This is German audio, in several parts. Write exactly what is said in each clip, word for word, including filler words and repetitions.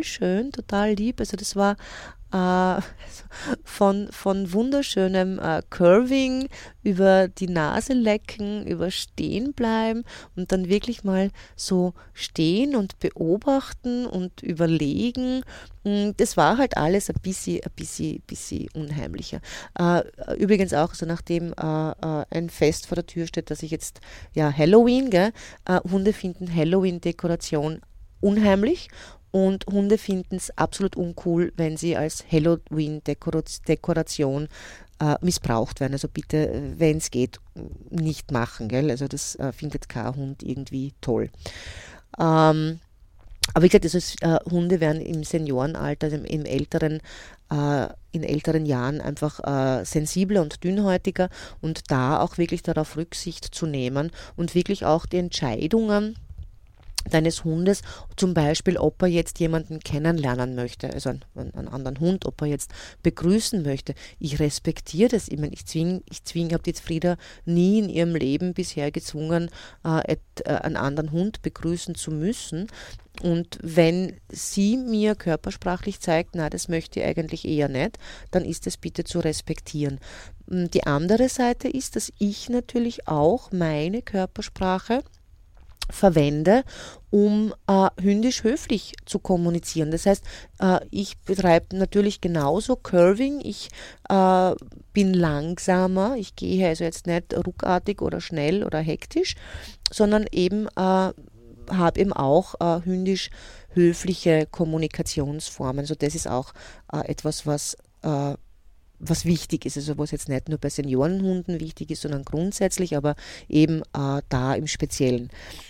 total schön, total lieb. Also das war äh, von, von wunderschönem äh, Curving über die Nase lecken, über stehen bleiben und dann wirklich mal so stehen und beobachten und überlegen. Mm, Das war halt alles ein bisschen, ein bisschen, bisschen unheimlicher. Äh, übrigens auch, so nachdem äh, äh, ein Fest vor der Tür steht, dass ich jetzt, ja, Halloween, gell? Äh, Hunde finden Halloween-Dekoration unheimlich und Hunde finden es absolut uncool, wenn sie als Halloween-Dekoration äh, missbraucht werden. Also bitte, wenn es geht, nicht machen. Gell? Also das äh, findet kein Hund irgendwie toll. Ähm, aber wie gesagt, also, es, äh, Hunde werden im Seniorenalter, also im, im älteren, äh, in älteren Jahren einfach äh, sensibler und dünnhäutiger und da auch wirklich darauf Rücksicht zu nehmen und wirklich auch die Entscheidungen deines Hundes, zum Beispiel, ob er jetzt jemanden kennenlernen möchte, also einen, einen anderen Hund, ob er jetzt begrüßen möchte. Ich respektiere das. Ich meine, ich zwinge, ich zwinge, habe jetzt Frieda nie in ihrem Leben bisher gezwungen, äh, et, äh, einen anderen Hund begrüßen zu müssen. Und wenn sie mir körpersprachlich zeigt, na, das möchte ich eigentlich eher nicht, dann ist das bitte zu respektieren. Die andere Seite ist, dass ich natürlich auch meine Körpersprache verwende, um äh, hündisch höflich zu kommunizieren. Das heißt, äh, ich betreibe natürlich genauso Curving, ich äh, bin langsamer, ich gehe also jetzt nicht ruckartig oder schnell oder hektisch, sondern eben äh, habe eben auch äh, hündisch höfliche Kommunikationsformen. Also das ist auch äh, etwas, was äh, was wichtig ist, also was jetzt nicht nur bei Seniorenhunden wichtig ist, sondern grundsätzlich, aber eben äh, da im Speziellen.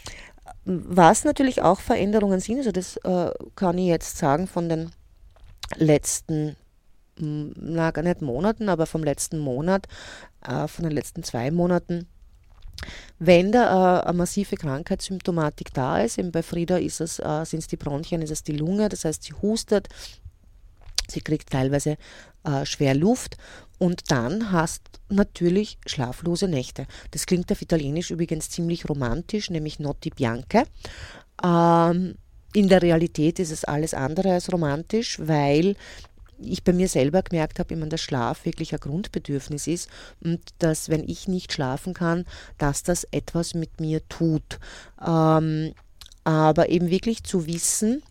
Was natürlich auch Veränderungen sind, also das äh, kann ich jetzt sagen von den letzten, m, na gar nicht Monaten, aber vom letzten Monat, äh, von den letzten zwei Monaten, wenn da äh, eine massive Krankheitssymptomatik da ist, eben bei Frieda ist es, äh, sind es die Bronchien, ist es die Lunge, das heißt, sie hustet, sie kriegt teilweise äh, schwer Luft und dann hast natürlich schlaflose Nächte. Das klingt auf Italienisch übrigens ziemlich romantisch, nämlich Notti Bianche. Ähm, in der Realität ist es alles andere als romantisch, weil ich bei mir selber gemerkt habe, dass Schlaf wirklich ein Grundbedürfnis ist und dass, wenn ich nicht schlafen kann, dass das etwas mit mir tut. Ähm, aber eben wirklich zu wissen,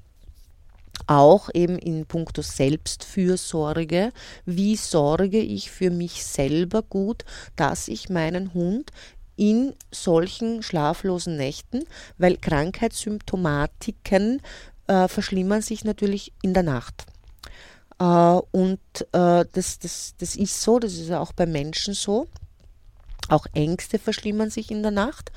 auch eben in puncto Selbstfürsorge, wie sorge ich für mich selber gut, dass ich meinen Hund in solchen schlaflosen Nächten, weil Krankheitssymptomatiken äh, verschlimmern sich natürlich in der Nacht. Äh, und äh, das, das, das ist so, das ist ja auch bei Menschen so. Auch Ängste verschlimmern sich in der Nacht.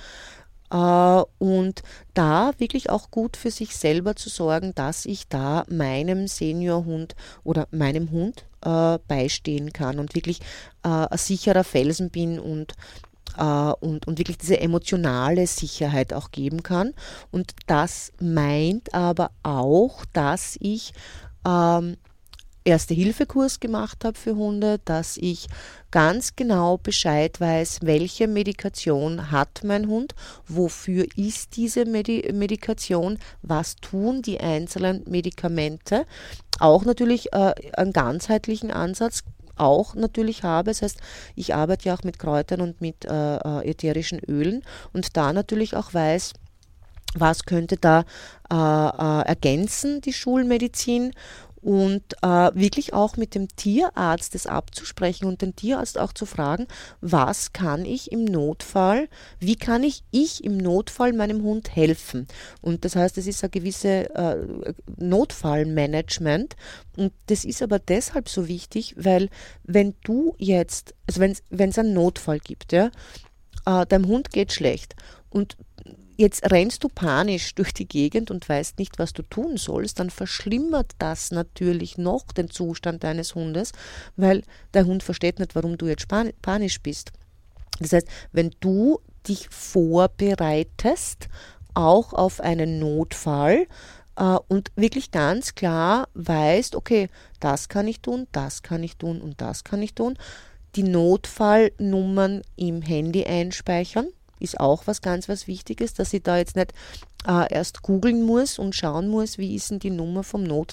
Äh, und da wirklich auch gut für sich selber zu sorgen, dass ich da meinem Seniorhund oder meinem Hund äh, beistehen kann und wirklich äh, ein sicherer Felsen bin und, äh, und, und wirklich diese emotionale Sicherheit auch geben kann. Und das meint aber auch, dass ich ähm, Erste-Hilfe-Kurs gemacht habe für Hunde, dass ich ganz genau Bescheid weiß, welche Medikation hat mein Hund, wofür ist diese Medi- Medikation, was tun die einzelnen Medikamente. Auch natürlich äh, einen ganzheitlichen Ansatz auch natürlich habe. Das heißt, ich arbeite ja auch mit Kräutern und mit äh, äh, ätherischen Ölen und da natürlich auch weiß, was könnte da äh, äh, ergänzen, die Schulmedizin und äh, wirklich auch mit dem Tierarzt das abzusprechen und den Tierarzt auch zu fragen, was kann ich im Notfall, wie kann ich ich im Notfall meinem Hund helfen? Und das heißt, es ist ein gewisses äh, Notfallmanagement und das ist aber deshalb so wichtig, weil wenn du jetzt, also wenn es einen Notfall gibt, ja, äh, deinem Hund geht schlecht und jetzt rennst du panisch durch die Gegend und weißt nicht, was du tun sollst, dann verschlimmert das natürlich noch den Zustand deines Hundes, weil der Hund versteht nicht, warum du jetzt panisch bist. Das heißt, wenn du dich vorbereitest, auch auf einen Notfall äh, und wirklich ganz klar weißt, okay, das kann ich tun, das kann ich tun und das kann ich tun, die Notfallnummern im Handy einspeichern, ist auch was ganz was Wichtiges, dass ich da jetzt nicht äh, erst googeln muss und schauen muss, wie ist denn die Nummer vom